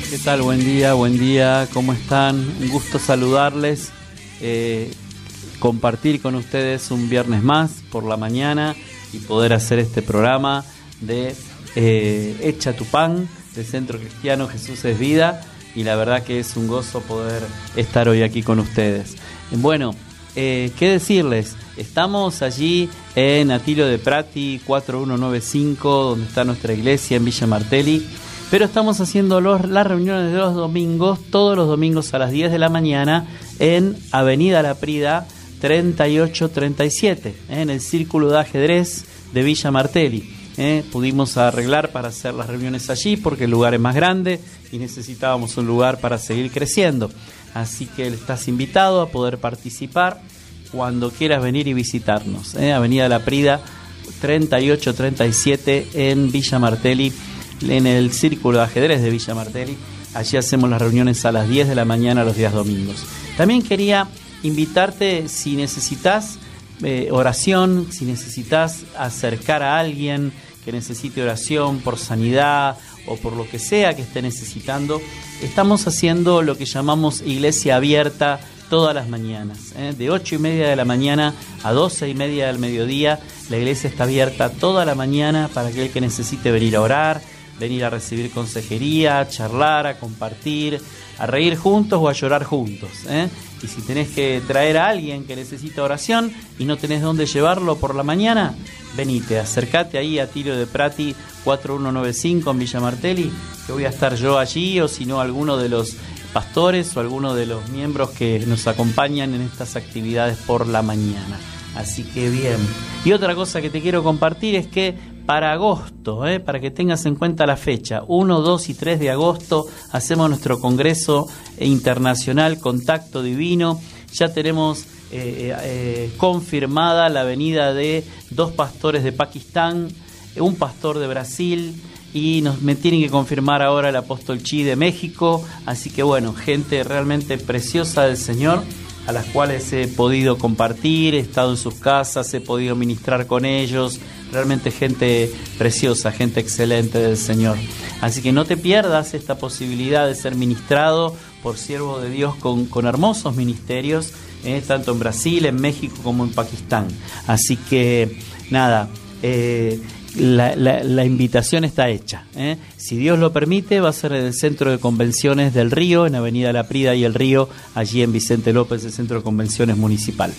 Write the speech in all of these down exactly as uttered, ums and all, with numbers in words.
¿Qué tal? Buen día, buen día, ¿cómo están? Un gusto saludarles, eh, compartir con ustedes un viernes más por la mañana y poder hacer este programa de eh, Echa tu Pan, del Centro Cristiano Jesús es Vida, y la verdad que es un gozo poder estar hoy aquí con ustedes. Bueno, eh, ¿qué decirles? Estamos allí en Atilio de Prati cuatro uno nueve cinco, donde está nuestra iglesia en Villa Martelli. Pero estamos haciendo los, las reuniones de los domingos, todos los domingos a las diez de la mañana, en Avenida La Prida treinta y ocho treinta y siete, ¿eh? en el Círculo de Ajedrez de Villa Martelli. ¿eh? Pudimos arreglar para hacer las reuniones allí porque el lugar es más grande y necesitábamos un lugar para seguir creciendo. Así que estás invitado a poder participar cuando quieras venir y visitarnos. ¿eh? Avenida La Prida treinta y ocho treinta y siete en Villa Martelli, en el Círculo de Ajedrez de Villa Martelli. Allí hacemos las reuniones a las diez de la mañana los días domingos. También quería invitarte, si necesitas eh, oración, si necesitas acercar a alguien que necesite oración por sanidad o por lo que sea que esté necesitando, estamos haciendo lo que llamamos iglesia abierta todas las mañanas, ¿eh? de ocho y media de la mañana a doce y media del mediodía. La iglesia está abierta toda la mañana para aquel que necesite venir a orar, venir a recibir consejería, a charlar, a compartir, a reír juntos o a llorar juntos. ¿eh? Y si tenés que traer a alguien que necesita oración y no tenés dónde llevarlo por la mañana, venite, acercate ahí a Atilio de Prati cuatro uno nueve cinco en Villa Martelli, que voy a estar yo allí, o si no alguno de los pastores o alguno de los miembros que nos acompañan en estas actividades por la mañana. Así que bien. Y otra cosa que te quiero compartir es que para agosto, eh, para que tengas en cuenta la fecha, uno, dos y tres de agosto, hacemos nuestro Congreso Internacional Contacto Divino. Ya tenemos eh, eh, confirmada la venida de dos pastores de Pakistán, un pastor de Brasil, y nos, me tienen que confirmar ahora el apóstol Chi de México. Así que bueno, gente realmente preciosa del Señor, a las cuales he podido compartir, he estado en sus casas, he podido ministrar con ellos. Realmente gente preciosa, gente excelente del Señor. Así que no te pierdas esta posibilidad de ser ministrado por siervos de Dios con, con hermosos ministerios, eh, tanto en Brasil, en México como en Pakistán. Así que nada, eh, la, la, la invitación está hecha. ¿eh? Si Dios lo permite, va a ser en el Centro de Convenciones del Río, en Avenida La Prida y el Río, allí en Vicente López, el Centro de Convenciones Municipal.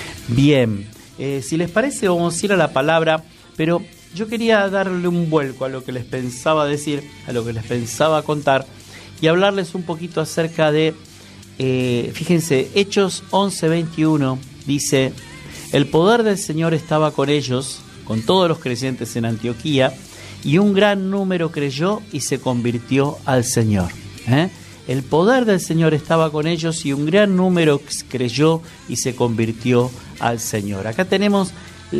Bien, eh, si les parece, vamos a ir a la palabra. Pero yo quería darle un vuelco a lo que les pensaba decir, a lo que les pensaba contar, y hablarles un poquito acerca de, eh, fíjense, Hechos once veintiuno dice: el poder del Señor estaba con ellos, con todos los creyentes en Antioquía, y un gran número creyó y se convirtió al Señor. ¿eh? El poder del Señor estaba con ellos y un gran número creyó y se convirtió al Señor. Acá tenemos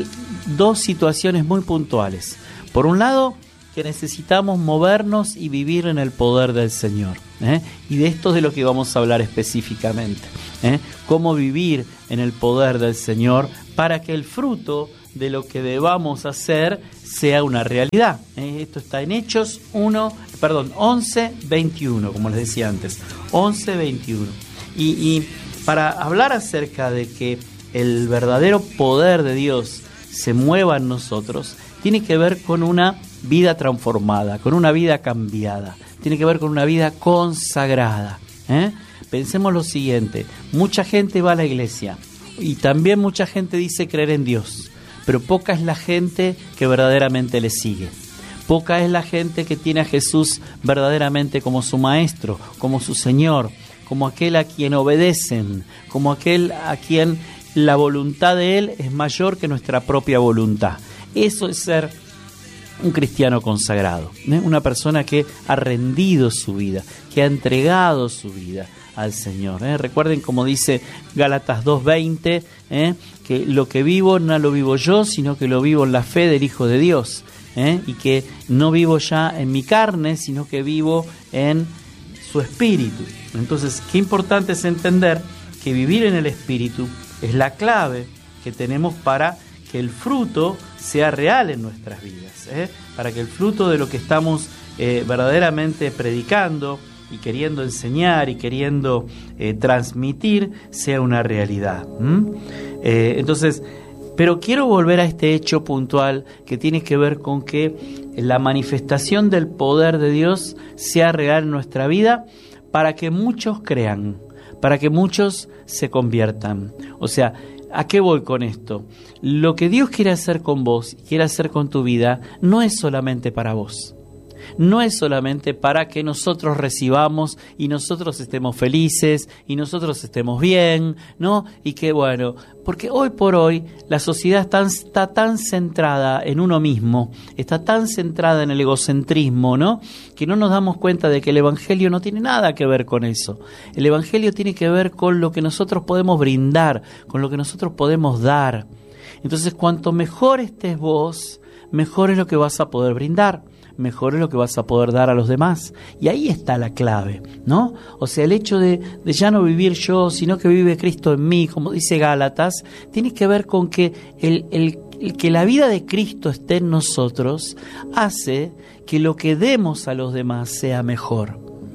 dos situaciones muy puntuales. Por un lado, que necesitamos movernos y vivir en el poder del Señor. ¿eh? Y de esto es de lo que vamos a hablar específicamente. ¿eh? Cómo vivir en el poder del Señor para que el fruto de lo que debamos hacer sea una realidad. ¿eh? Esto está en Hechos uno, perdón, once veintiuno, como les decía antes. once veintiuno. Y, y para hablar acerca de que el verdadero poder de Dios se mueva en nosotros, tiene que ver con una vida transformada, con una vida cambiada, tiene que ver con una vida consagrada. ¿eh? Pensemos lo siguiente: mucha gente va a la iglesia y también mucha gente dice creer en Dios, pero poca es la gente que verdaderamente le sigue. Poca es la gente que tiene a Jesús verdaderamente como su maestro, como su Señor, como aquel a quien obedecen, como aquel a quien la voluntad de Él es mayor que nuestra propia voluntad. Eso es ser un cristiano consagrado, ¿eh? Una persona que ha rendido su vida, que ha entregado su vida al Señor. ¿eh? Recuerden como dice Gálatas dos veinte, ¿eh? que lo que vivo no lo vivo yo, sino que lo vivo en la fe del Hijo de Dios. ¿eh? Y que no vivo ya en mi carne, sino que vivo en su Espíritu. Entonces, qué importante es entender que vivir en el Espíritu es la clave que tenemos para que el fruto sea real en nuestras vidas, ¿eh? para que el fruto de lo que estamos eh, verdaderamente predicando, y queriendo enseñar y queriendo eh, transmitir sea una realidad. ¿Mm? Eh, entonces, pero quiero volver a este hecho puntual que tiene que ver con que la manifestación del poder de Dios sea real en nuestra vida para que muchos crean, para que muchos se conviertan. O sea, ¿a qué voy con esto? Lo que Dios quiere hacer con vos, quiere hacer con tu vida, no es solamente para vos. No es solamente para que nosotros recibamos y nosotros estemos felices y nosotros estemos bien, ¿no? Y que bueno, porque hoy por hoy la sociedad está, está tan centrada en uno mismo, está tan centrada en el egocentrismo, ¿no? Que no nos damos cuenta de que el Evangelio no tiene nada que ver con eso. El Evangelio tiene que ver con lo que nosotros podemos brindar, con lo que nosotros podemos dar. Entonces, cuanto mejor estés vos, mejor es lo que vas a poder brindar. Mejor es lo que vas a poder dar a los demás. Y ahí está la clave, ¿no? O sea, el hecho de, de ya no vivir yo, sino que vive Cristo en mí, como dice Gálatas, tiene que ver con que el, el, el que la vida de Cristo esté en nosotros hace que lo que demos a los demás sea mejor.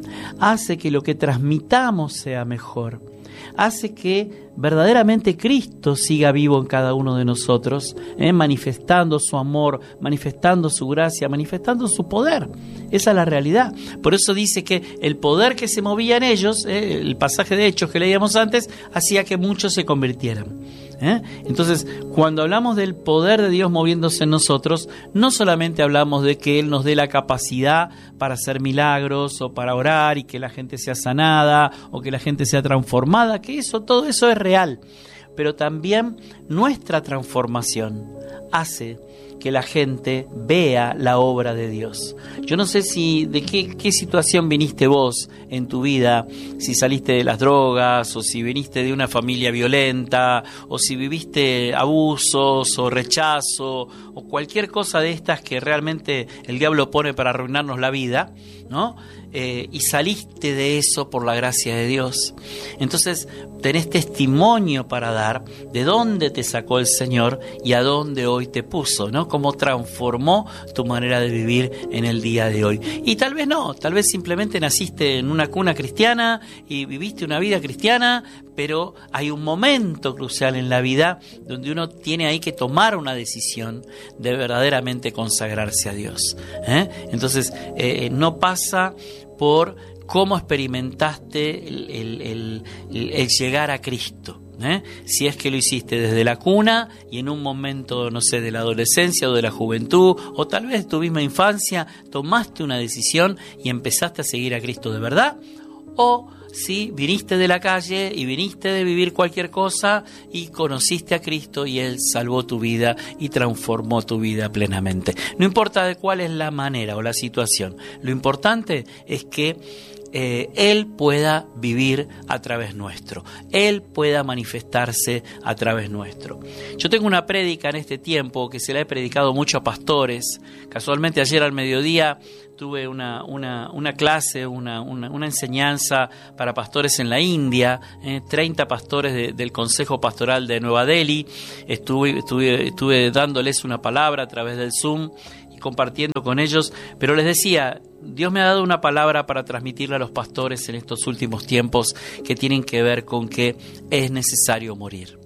Hace que lo que transmitamos sea mejor. Hace que verdaderamente Cristo siga vivo en cada uno de nosotros, ¿eh? manifestando su amor, manifestando su gracia, manifestando su poder. Esa es la realidad. Por eso dice que el poder que se movía en ellos, ¿eh? el pasaje de Hechos que leíamos antes, hacía que muchos se convirtieran. ¿Eh? Entonces, cuando hablamos del poder de Dios moviéndose en nosotros, no solamente hablamos de que Él nos dé la capacidad para hacer milagros o para orar y que la gente sea sanada o que la gente sea transformada, que eso, todo eso es real, pero también nuestra transformación hace que la gente vea la obra de Dios. Yo no sé si de qué, qué situación viniste vos en tu vida, si saliste de las drogas o si viniste de una familia violenta o si viviste abusos o rechazo o cualquier cosa de estas que realmente el diablo pone para arruinarnos la vida, ¿no? Eh, y saliste de eso por la gracia de Dios. Entonces tenés testimonio para dar de dónde te sacó el Señor y a dónde hoy te puso, ¿no? Cómo transformó tu manera de vivir en el día de hoy. Y tal vez no, tal vez simplemente naciste en una cuna cristiana y viviste una vida cristiana, pero hay un momento crucial en la vida donde uno tiene ahí que tomar una decisión de verdaderamente consagrarse a Dios, ¿eh? Entonces eh, no pasa por cómo experimentaste el, el, el, el llegar a Cristo, ¿eh? Si es que lo hiciste desde la cuna y en un momento, no sé, de la adolescencia o de la juventud, o tal vez tu misma infancia, tomaste una decisión y empezaste a seguir a Cristo de verdad, o si viniste de la calle y viniste de vivir cualquier cosa y conociste a Cristo y Él salvó tu vida y transformó tu vida plenamente. No importa de cuál es la manera o la situación, lo importante es que eh, Él pueda vivir a través nuestro, Él pueda manifestarse a través nuestro. Yo tengo una prédica en este tiempo que se la he predicado mucho a pastores. Casualmente ayer al mediodía tuve una, una, una clase, una, una, una enseñanza para pastores en la India, eh, treinta pastores de, del Consejo Pastoral de Nueva Delhi. Estuve, estuve, estuve dándoles una palabra a través del Zoom y compartiendo con ellos, pero les decía, Dios me ha dado una palabra para transmitirle a los pastores en estos últimos tiempos que tienen que ver con que es necesario morir.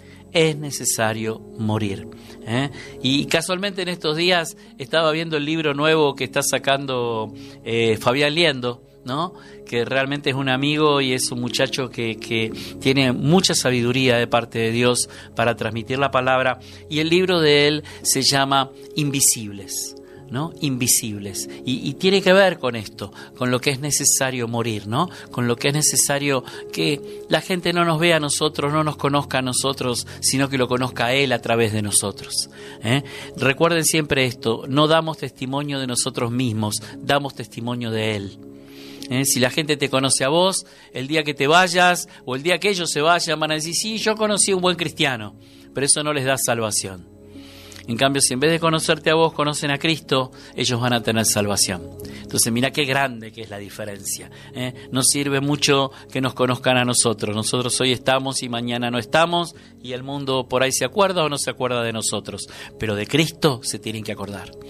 Es necesario morir. ¿eh? Y casualmente en estos días estaba viendo el libro nuevo que está sacando eh, Fabián Liendo, ¿no? Que realmente es un amigo y es un muchacho que, que tiene mucha sabiduría de parte de Dios para transmitir la palabra. Y el libro de él se llama Invisibles. ¿no? Invisibles. Y, y tiene que ver con esto, con lo que es necesario morir, ¿no? Con lo que es necesario que la gente no nos vea a nosotros, no nos conozca a nosotros, sino que lo conozca a Él a través de nosotros. ¿eh? Recuerden siempre esto, no damos testimonio de nosotros mismos, damos testimonio de Él. ¿Eh? Si la gente te conoce a vos, el día que te vayas o el día que ellos se vayan van a decir, sí, yo conocí a un buen cristiano, pero eso no les da salvación. En cambio, si en vez de conocerte a vos conocen a Cristo, ellos van a tener salvación. Entonces, mira qué grande que es la diferencia. ¿eh? No sirve mucho que nos conozcan a nosotros. Nosotros hoy estamos y mañana no estamos, y el mundo por ahí se acuerda o no se acuerda de nosotros. Pero de Cristo se tienen que acordar.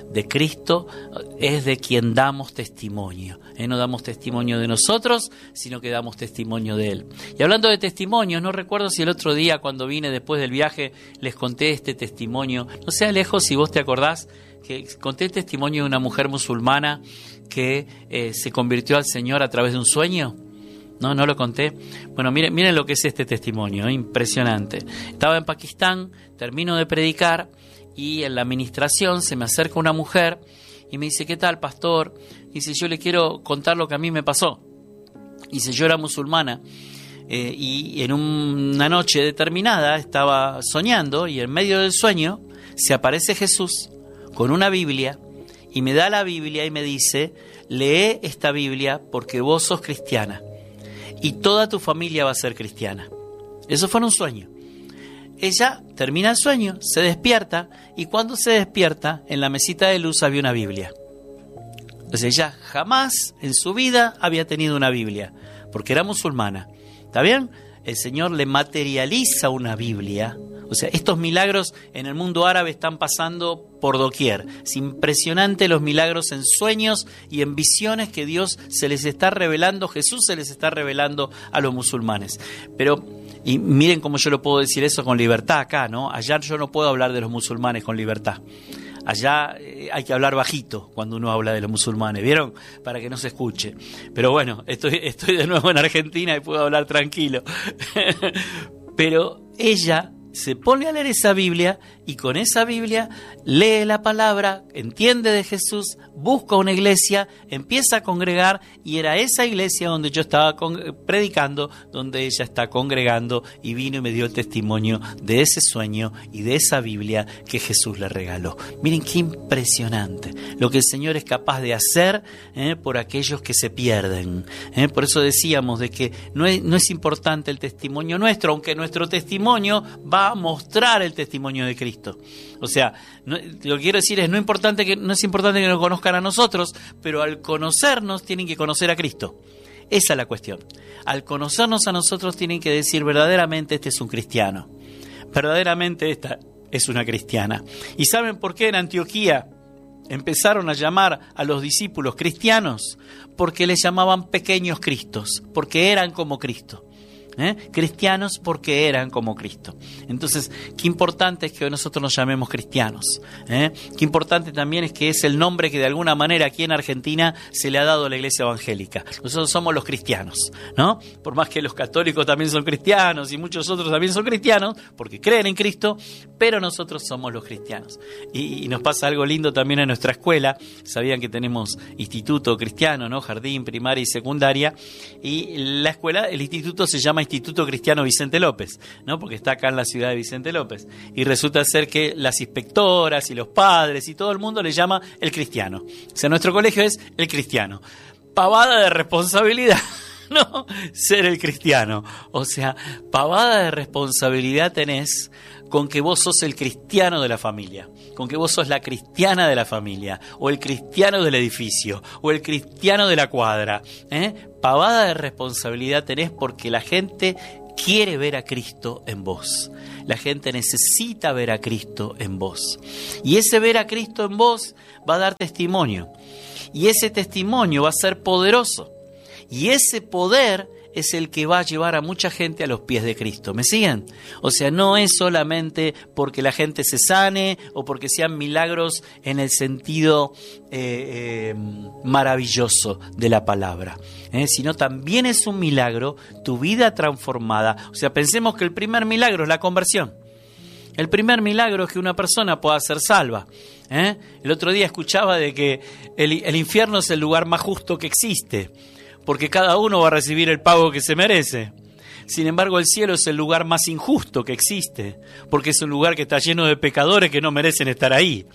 de Cristo es de quien damos testimonio. ¿Eh? No damos testimonio de nosotros, sino que damos testimonio de Él. Y hablando de testimonios, no recuerdo si el otro día cuando vine después del viaje les conté este testimonio. No sea lejos si vos te acordás que conté el testimonio de una mujer musulmana que eh, se convirtió al Señor a través de un sueño. No, no lo conté. Bueno, miren, miren lo que es este testimonio, ¿eh? Impresionante. Estaba en Pakistán, termino de predicar y en la administración se me acerca una mujer y me dice, ¿qué tal, pastor? Dice, yo le quiero contar lo que a mí me pasó. Dice, yo era musulmana eh, y en una noche determinada estaba soñando y en medio del sueño se aparece Jesús con una Biblia y me da la Biblia y me dice, lee esta Biblia porque vos sos cristiana y toda tu familia va a ser cristiana. Eso fue en un sueño. Ella termina el sueño, se despierta y cuando se despierta en la mesita de luz había una Biblia. Entonces ella jamás en su vida había tenido una Biblia porque era musulmana. ¿Está bien? El Señor le materializa una Biblia. O sea, estos milagros en el mundo árabe están pasando por doquier. Es impresionante los milagros en sueños y en visiones que Dios se les está revelando, Jesús se les está revelando a los musulmanes. Pero, y miren cómo yo lo puedo decir eso con libertad acá, ¿no? Allá yo no puedo hablar de los musulmanes con libertad. Allá eh, hay que hablar bajito cuando uno habla de los musulmanes, ¿vieron? Para que no se escuche. Pero bueno, estoy, estoy de nuevo en Argentina y puedo hablar tranquilo. Pero ella se pone a leer esa Biblia y con esa Biblia lee la palabra, entiende de Jesús, busca una iglesia, empieza a congregar y era esa iglesia donde yo estaba con, predicando, donde ella está congregando y vino y me dio el testimonio de ese sueño y de esa Biblia que Jesús le regaló. Miren qué impresionante lo que el Señor es capaz de hacer eh, por aquellos que se pierden. Eh. Por eso decíamos de que no es, no es importante el testimonio nuestro, aunque nuestro testimonio va a mostrar el testimonio de Cristo. O sea, no, lo que quiero decir es no, importante que, no es importante que nos conozcan a nosotros, pero al conocernos tienen que conocer a Cristo. Esa es la cuestión. Al conocernos a nosotros tienen que decir verdaderamente este es un cristiano. Verdaderamente esta es una cristiana. ¿Y saben por qué en Antioquía empezaron a llamar a los discípulos cristianos? Porque les llamaban pequeños Cristos, porque eran como Cristo. ¿Eh? Cristianos porque eran como Cristo. Entonces, qué importante es que nosotros nos llamemos cristianos. ¿Eh? Qué importante también es que es el nombre que de alguna manera aquí en Argentina se le ha dado a la iglesia evangélica. Nosotros somos los cristianos, ¿no? Por más que los católicos también son cristianos y muchos otros también son cristianos porque creen en Cristo, pero nosotros somos los cristianos. Y, y nos pasa algo lindo también en nuestra escuela. Sabían que tenemos instituto cristiano, ¿no? Jardín, primaria y secundaria. Y la escuela, el instituto se llama Instituto Cristiano Vicente López, ¿no? Porque está acá en la ciudad de Vicente López. Y resulta ser que las inspectoras y los padres y todo el mundo le llama el cristiano. O sea, nuestro colegio es el cristiano. Pavada de responsabilidad, ¿no? Ser el cristiano. O sea, pavada de responsabilidad tenés con que vos sos el cristiano de la familia, con que vos sos la cristiana de la familia, o el cristiano del edificio, o el cristiano de la cuadra. ¿Eh? Pavada de responsabilidad tenés porque la gente quiere ver a Cristo en vos. La gente necesita ver a Cristo en vos. Y ese ver a Cristo en vos va a dar testimonio. Y ese testimonio va a ser poderoso. Y ese poder es el que va a llevar a mucha gente a los pies de Cristo. ¿Me siguen? O sea, no es solamente porque la gente se sane o porque sean milagros en el sentido eh, eh, maravilloso de la palabra, ¿eh? Sino también es un milagro tu vida transformada. O sea, pensemos que el primer milagro es la conversión. El primer milagro es que una persona pueda ser salva. ¿eh? El otro día escuchaba de que el, el infierno es el lugar más justo que existe, porque cada uno va a recibir el pago que se merece. Sin embargo, el cielo es el lugar más injusto que existe, porque es un lugar que está lleno de pecadores que no merecen estar ahí.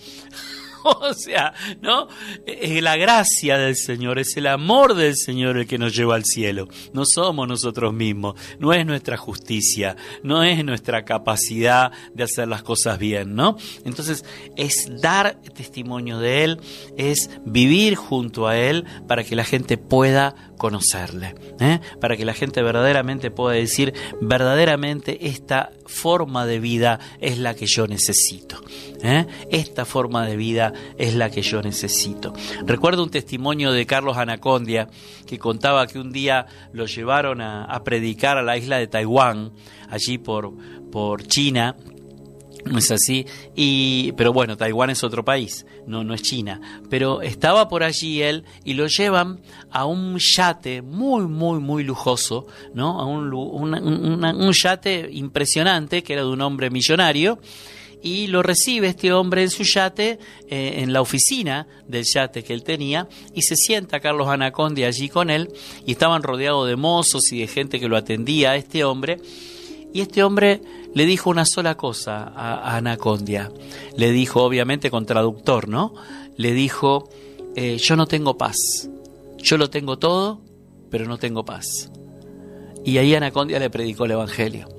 O sea, ¿no? Es la gracia del Señor, es el amor del Señor el que nos lleva al cielo. No somos nosotros mismos, no es nuestra justicia, no es nuestra capacidad de hacer las cosas bien, ¿no? Entonces, es dar testimonio de Él, es vivir junto a Él para que la gente pueda conocerle, ¿eh? Para que la gente verdaderamente pueda decir, verdaderamente esta forma de vida es la que yo necesito, ¿eh? Esta forma de vida es la que yo necesito. Recuerdo un testimonio de Carlos Anacondia que contaba que un día lo llevaron a, a predicar a la isla de Taiwán, allí por, por China. No es así, y, pero bueno, Taiwán es otro país, no, no es China, pero estaba por allí él y lo llevan a un yate muy, muy, muy lujoso, ¿no? A un, una, una, un yate impresionante que era de un hombre millonario, y lo recibe este hombre en su yate, eh, en la oficina del yate que él tenía, y se sienta Carlos Anacondia allí con él, y estaban rodeados de mozos y de gente que lo atendía a este hombre. Y este hombre le dijo una sola cosa a, a Anacondia. Le dijo, obviamente con traductor, ¿no? Le dijo, eh, yo no tengo paz. Yo lo tengo todo, pero no tengo paz. Y ahí Anacondia le predicó el Evangelio.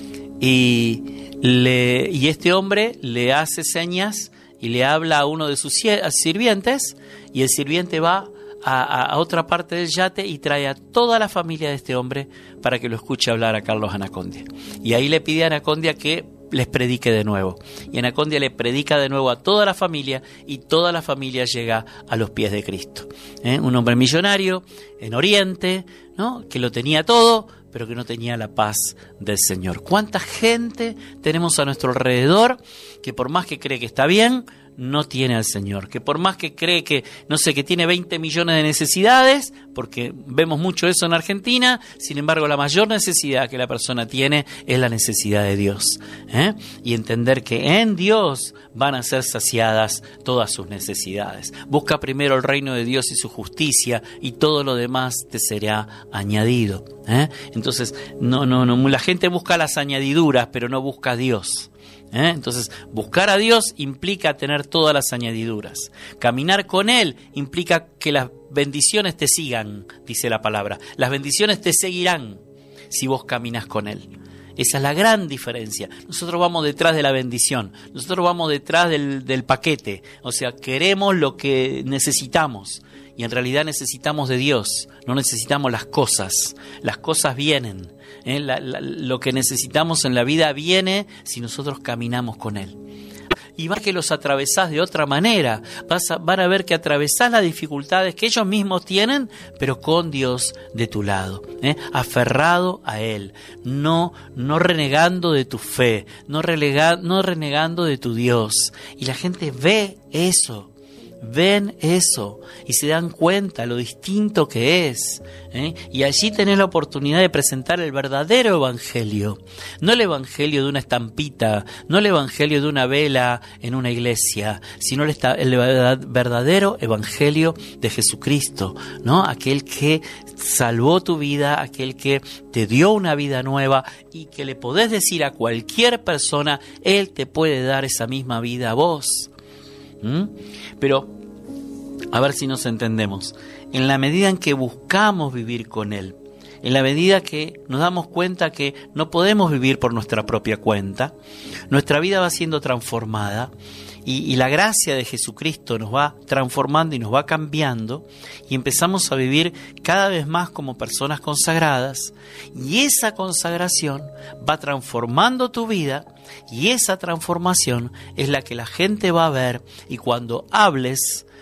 Y, le, y este hombre le hace señas y le habla a uno de sus sirvientes, y el sirviente va A, a otra parte del yate y trae a toda la familia de este hombre para que lo escuche hablar a Carlos Anacondia. Y ahí le pide a Anacondia que les predique de nuevo. Y Anacondia le predica de nuevo a toda la familia, y toda la familia llega a los pies de Cristo. ¿Eh? Un hombre millonario en Oriente, ¿no? Que lo tenía todo, pero que no tenía la paz del Señor. ¿Cuánta gente tenemos a nuestro alrededor que por más que cree que está bien, no tiene al Señor? Que por más que cree que, no sé, que tiene veinte millones de necesidades, porque vemos mucho eso en Argentina, sin embargo la mayor necesidad que la persona tiene es la necesidad de Dios. ¿Eh? Y entender que en Dios van a ser saciadas todas sus necesidades. Busca primero el reino de Dios y su justicia, y todo lo demás te será añadido. ¿Eh? Entonces, no, no, no, la gente busca las añadiduras, pero no busca a Dios. ¿Eh? Entonces, buscar a Dios implica tener todas las añadiduras. Caminar con Él implica que las bendiciones te sigan, dice la palabra. Las bendiciones te seguirán si vos caminas con Él. Esa es la gran diferencia. Nosotros vamos detrás de la bendición, nosotros vamos detrás del, del paquete, o sea, queremos lo que necesitamos. Y en realidad necesitamos de Dios, no necesitamos las cosas. Las cosas vienen. ¿eh? La, la, lo que necesitamos en la vida viene si nosotros caminamos con Él. Y vas que los atravesás de otra manera. Vas a, van a ver que atravesás las dificultades que ellos mismos tienen, pero con Dios de tu lado. ¿eh? Aferrado a Él. No, no renegando de tu fe. No, relega, no renegando de tu Dios. Y la gente ve eso. Ven eso y se dan cuenta lo distinto que es, ¿eh? Y allí tenés la oportunidad de presentar el verdadero evangelio, no el evangelio de una estampita, no el evangelio de una vela en una iglesia, sino el, el verdadero evangelio de Jesucristo, ¿no? Aquel que salvó tu vida, aquel que te dio una vida nueva, y que le podés decir a cualquier persona, Él te puede dar esa misma vida a vos. ¿Mm? Pero, a ver si nos entendemos. En la medida en que buscamos vivir con Él, en la medida que nos damos cuenta que no podemos vivir por nuestra propia cuenta, nuestra vida va siendo transformada, y, y la gracia de Jesucristo nos va transformando y nos va cambiando, y empezamos a vivir cada vez más como personas consagradas, y esa consagración va transformando tu vida, y esa transformación es la que la gente va a ver, y cuando hables